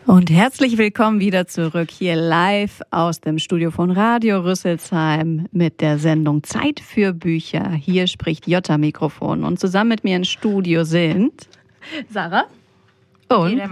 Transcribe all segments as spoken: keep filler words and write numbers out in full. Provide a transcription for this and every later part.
Und herzlich willkommen wieder zurück hier live aus dem Studio von Radio Rüsselsheim mit der Sendung Zeit für Bücher. Hier spricht Jutta Mikrofon und zusammen mit mir im Studio sind Sarah und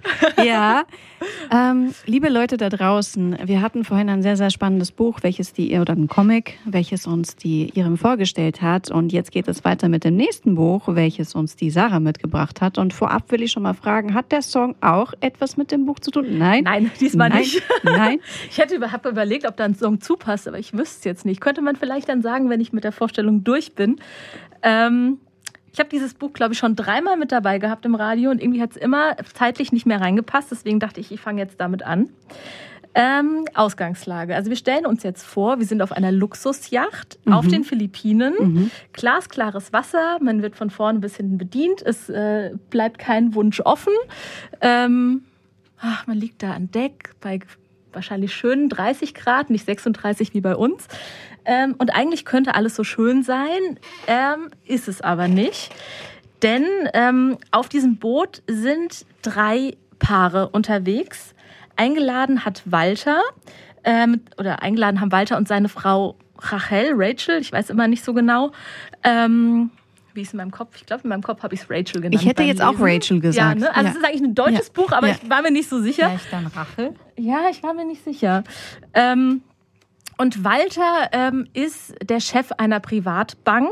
ja, ähm, liebe Leute da draußen, wir hatten vorhin ein sehr, sehr spannendes Buch, welches die, oder ein Comic, welches uns die Irem vorgestellt hat. Und jetzt geht es weiter mit dem nächsten Buch, welches uns die Sarah mitgebracht hat. Und vorab will ich schon mal fragen, hat der Song auch etwas mit dem Buch zu tun? Nein? Nein, diesmal Nein. nicht. Nein? Ich hätte überhaupt überlegt, ob da ein Song zupasst, aber ich wüsste es jetzt nicht. Könnte man vielleicht dann sagen, wenn ich mit der Vorstellung durch bin. Ähm, Ich habe dieses Buch, glaube ich, schon dreimal mit dabei gehabt im Radio und irgendwie hat es immer zeitlich nicht mehr reingepasst. Deswegen dachte ich, ich fange jetzt damit an. Ähm, Ausgangslage. Also wir stellen uns jetzt vor, wir sind auf einer Luxusjacht mhm. auf den Philippinen. Mhm. Glasklares Wasser, man wird von vorne bis hinten bedient. Es äh, bleibt kein Wunsch offen. Ähm, ach, man liegt da an Deck bei wahrscheinlich schönen dreißig Grad, nicht sechsunddreißig wie bei uns. Ähm, und eigentlich könnte alles so schön sein, ähm, ist es aber nicht. Denn ähm, auf diesem Boot sind drei Paare unterwegs. Eingeladen hat Walter, ähm, oder eingeladen haben Walter und seine Frau Rachel, Rachel, ich weiß immer nicht so genau, ähm, wie ist in meinem Kopf? Ich glaube, in meinem Kopf habe ich es Rachel genannt. Ich hätte jetzt Lesen. auch Rachel gesagt. Ja, ne? Also ja. es ist eigentlich ein deutsches ja. Buch, aber ja. ich war mir nicht so sicher. Vielleicht dann Rachel? Ja, ich war mir nicht sicher. Ähm, und Walter ähm, ist der Chef einer Privatbank,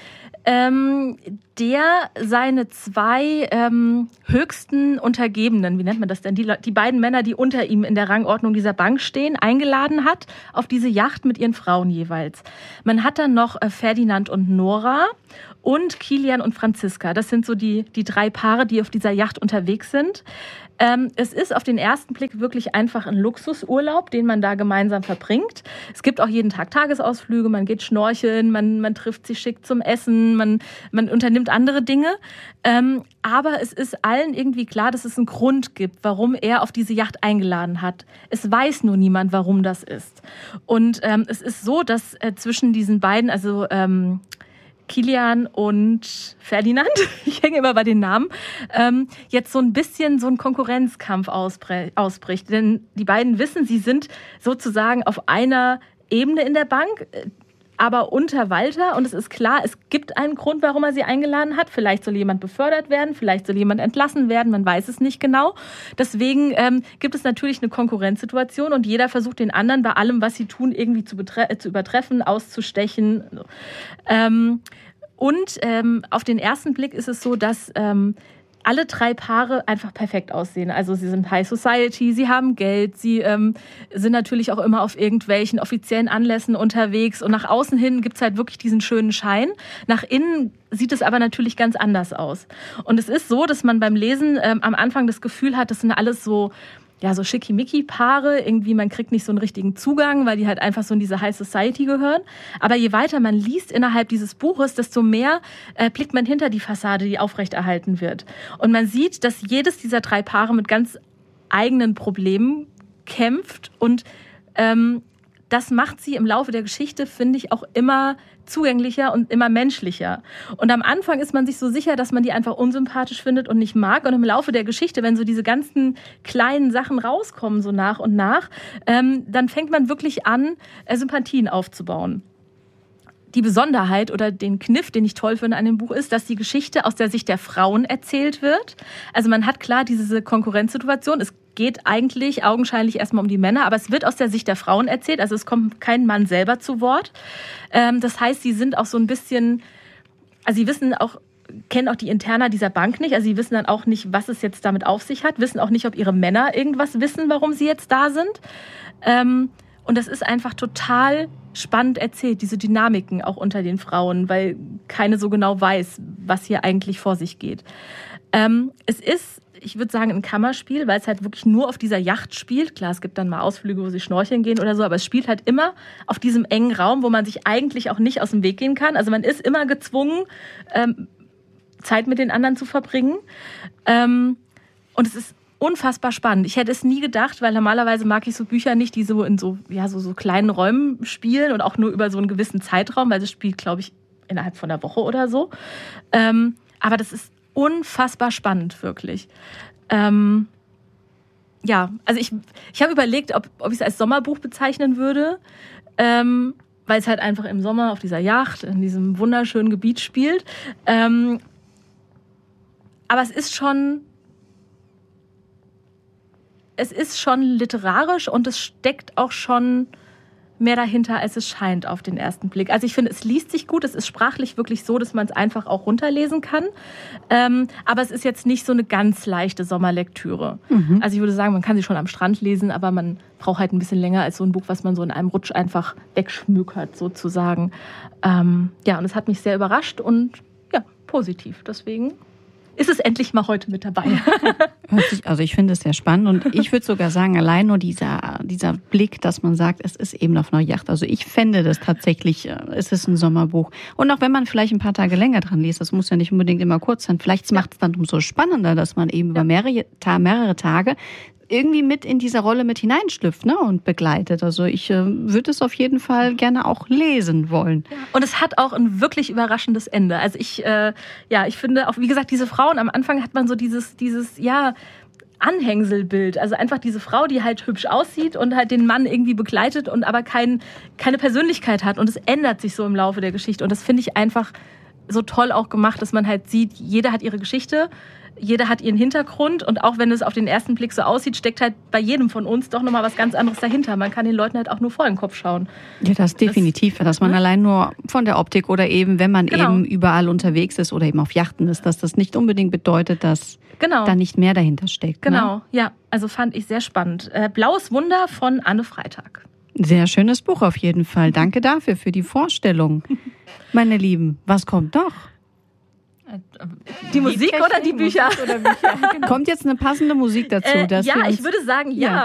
ähm, der seine zwei ähm, höchsten Untergebenen, wie nennt man das denn, die, die beiden Männer, die unter ihm in der Rangordnung dieser Bank stehen, eingeladen hat auf diese Yacht mit ihren Frauen jeweils. Man hat dann noch äh, Ferdinand und Nora und Kilian und Franziska. Das sind so die, die drei Paare, die auf dieser Yacht unterwegs sind. Ähm, es ist auf den ersten Blick wirklich einfach ein Luxusurlaub, den man da gemeinsam verbringt. Es gibt auch jeden Tag Tagesausflüge, man geht schnorcheln, man, man trifft sich schick zum Essen, man, man unternimmt andere Dinge. Ähm, aber es ist allen irgendwie klar, dass es einen Grund gibt, warum er auf diese Yacht eingeladen hat. Es weiß nur niemand, warum das ist. Und ähm, es ist so, dass äh, zwischen diesen beiden, also ähm, Kilian und Ferdinand, ich hänge immer bei den Namen, ähm, jetzt so ein bisschen so ein Konkurrenzkampf ausbre- ausbricht. Denn die beiden wissen, sie sind sozusagen auf einer Ebene in der Bank, aber unter Walter. Und es ist klar, es gibt einen Grund, warum er sie eingeladen hat. Vielleicht soll jemand befördert werden, vielleicht soll jemand entlassen werden, man weiß es nicht genau. Deswegen ähm, gibt es natürlich eine Konkurrenzsituation und jeder versucht den anderen bei allem, was sie tun, irgendwie zu, betre- zu übertreffen, auszustechen. Ähm, und ähm, auf den ersten Blick ist es so, dass ähm, alle drei Paare einfach perfekt aussehen. Also sie sind High Society, sie haben Geld, sie ähm, sind natürlich auch immer auf irgendwelchen offiziellen Anlässen unterwegs und nach außen hin gibt's halt wirklich diesen schönen Schein. Nach innen sieht es aber natürlich ganz anders aus. Und es ist so, dass man beim Lesen ähm, am Anfang das Gefühl hat, das sind alles so ja, so Schickimicki-Paare, irgendwie, man kriegt nicht so einen richtigen Zugang, weil die halt einfach so in diese High Society gehören. Aber je weiter man liest innerhalb dieses Buches, desto mehr äh, blickt man hinter die Fassade, die aufrechterhalten wird. Und man sieht, dass jedes dieser drei Paare mit ganz eigenen Problemen kämpft und ähm, das macht sie im Laufe der Geschichte, finde ich, auch immer zugänglicher und immer menschlicher. Und am Anfang ist man sich so sicher, dass man die einfach unsympathisch findet und nicht mag. Und im Laufe der Geschichte, wenn so diese ganzen kleinen Sachen rauskommen, so nach und nach, ähm, dann fängt man wirklich an, äh, Sympathien aufzubauen. Die Besonderheit oder den Kniff, den ich toll finde an dem Buch, ist, dass die Geschichte aus der Sicht der Frauen erzählt wird. Also man hat klar diese Konkurrenzsituation. Es geht eigentlich augenscheinlich erstmal um die Männer, aber es wird aus der Sicht der Frauen erzählt. Also es kommt kein Mann selber zu Wort. Das heißt, sie sind auch so ein bisschen, also sie wissen auch, kennen auch die Interna dieser Bank nicht. Also sie wissen dann auch nicht, was es jetzt damit auf sich hat, wissen auch nicht, ob ihre Männer irgendwas wissen, warum sie jetzt da sind. Und das ist einfach total spannend erzählt, diese Dynamiken auch unter den Frauen, weil keine so genau weiß, was hier eigentlich vor sich geht. Ähm, es ist, ich würde sagen, ein Kammerspiel, weil es halt wirklich nur auf dieser Yacht spielt. Klar, es gibt dann mal Ausflüge, wo sie schnorcheln gehen oder so, aber es spielt halt immer auf diesem engen Raum, wo man sich eigentlich auch nicht aus dem Weg gehen kann. Also man ist immer gezwungen, ähm, Zeit mit den anderen zu verbringen. Ähm, und es ist unfassbar spannend. Ich hätte es nie gedacht, weil normalerweise mag ich so Bücher nicht, die so in so, ja, so, so kleinen Räumen spielen und auch nur über so einen gewissen Zeitraum, weil das spielt, glaube ich, innerhalb von einer Woche oder so. Ähm, aber das ist unfassbar spannend, wirklich. Ähm, ja, also ich, ich habe überlegt, ob, ob ich es als Sommerbuch bezeichnen würde, ähm, weil es halt einfach im Sommer auf dieser Yacht, in diesem wunderschönen Gebiet spielt. Ähm, aber es ist schon, es ist schon literarisch und es steckt auch schon mehr dahinter, als es scheint auf den ersten Blick. Also ich finde, es liest sich gut, es ist sprachlich wirklich so, dass man es einfach auch runterlesen kann. Ähm, aber es ist jetzt nicht so eine ganz leichte Sommerlektüre. Mhm. Also ich würde sagen, man kann sie schon am Strand lesen, aber man braucht halt ein bisschen länger als so ein Buch, was man so in einem Rutsch einfach wegschmökert, sozusagen. Ähm, ja, und es hat mich sehr überrascht und ja, positiv. Deswegen ist es endlich mal heute mit dabei. Also ich finde es sehr spannend und ich würde sogar sagen, allein nur dieser, dieser Blick, dass man sagt, es ist eben auf einer Yacht. Also ich fände das tatsächlich, es ist ein Sommerbuch. Und auch wenn man vielleicht ein paar Tage länger dran liest, das muss ja nicht unbedingt immer kurz sein, vielleicht macht es dann umso spannender, dass man eben über mehrere, mehrere Tage irgendwie mit in diese Rolle mit hineinschlüpft, ne, und begleitet. Also ich äh, würde es auf jeden Fall gerne auch lesen wollen. Ja. Und es hat auch ein wirklich überraschendes Ende. Also ich, äh, ja, ich finde auch, wie gesagt, diese Frauen, am Anfang hat man so dieses, dieses, ja, Anhängselbild. Also einfach diese Frau, die halt hübsch aussieht und halt den Mann irgendwie begleitet und aber kein, keine Persönlichkeit hat. Und es ändert sich so im Laufe der Geschichte. Und das finde ich einfach so toll auch gemacht, dass man halt sieht, jeder hat ihre Geschichte, jeder hat ihren Hintergrund und auch wenn es auf den ersten Blick so aussieht, steckt halt bei jedem von uns doch nochmal was ganz anderes dahinter. Man kann den Leuten halt auch nur vor den Kopf schauen. Ja, das definitiv, das, dass man ne? allein nur von der Optik oder eben, wenn man genau. eben überall unterwegs ist oder eben auf Yachten ist, dass das nicht unbedingt bedeutet, dass genau. da nicht mehr dahinter steckt. Genau, ne? ja, also fand ich sehr spannend. Blaues Wunder von Anne Freitag. Sehr schönes Buch auf jeden Fall. Danke dafür, für die Vorstellung. Meine Lieben, was kommt noch? Die Musik oder die Bücher? Musik oder Bücher? Kommt jetzt eine passende Musik dazu? Äh, ja, ich würde sagen, ja. ja.